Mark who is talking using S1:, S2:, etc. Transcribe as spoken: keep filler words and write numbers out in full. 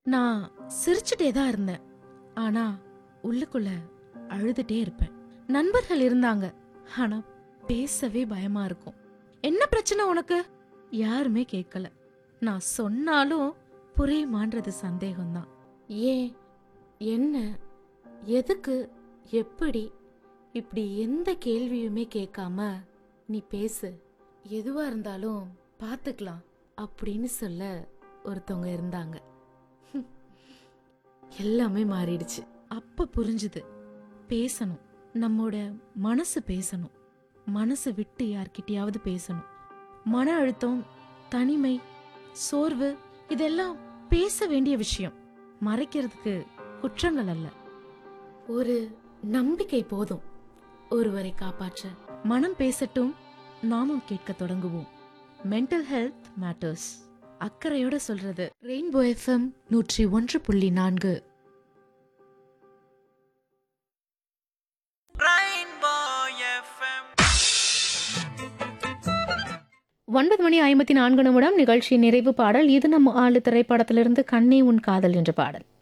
S1: நான் சிரிச்சுட்டே தான் இருந்தேன். ஆனா உள்ளுக்குள்ள அழுதுட்டே இருப்பேன். நண்பர்கள் இருந்தாங்க. ஆனா பேசவே பயமா இருக்கும். என்ன பிரச்சனை உனக்கு? யாருமே கேட்கல. நான் சொன்னாலும் புரியுமான்றது சந்தேகம்தான். ஏன், என்ன, எதுக்கு, எப்படி, இப்படி எந்த கேள்வியுமே கேட்காம நீ பேசு, எதுவா இருந்தாலும் பாத்துக்கலாம் அப்படின்னு சொல்ல ஒருத்தவங்க இருந்தாங்க. எல்லாமே மாறிடுச்சு. அப்ப புரிஞ்சுது, பேசணும், நம்மோட மனசு பேசணும். மனசு விட்டு யார்கிட்டயாவது பேசணும். மன அழுத்தம், தனிமை, சோர்வு இதெல்லாம் பேச வேண்டிய விஷயம். மறைக்கிறதுக்கு குற்றங்கள் அல்ல. ஒரு நம்பிக்கை போதும் ஒருவரை காப்பாற்ற. மனம் பேசட்டும், நாமும் கேட்க தொடங்குவோம். Mental health matters. அக்கறையோட சொல்றது ரெயின்போ எஃப்எம் நூற்றி ஒன்று புள்ளி நான்கு. ஒன்பது மணி ஐம்பத்தி நான்கு நிமிடம். நிகழ்ச்சி நிறைவு பாடல் இது நம்ம ஆளு திரைப்படத்திலிருந்து கண்ணே உன் காதல் என்ற பாடல்.